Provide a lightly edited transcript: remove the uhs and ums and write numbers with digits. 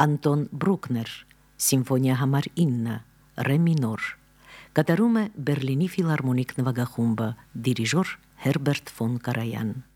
Անտոն Բրուկներ, Սիմֆոնիա համար 9, ռե մինոր, կատարում է Բերլինի ֆիլհարմոնիկ նվագախումբը, դիրիժոր Հերբերտ ֆոն Կարայան։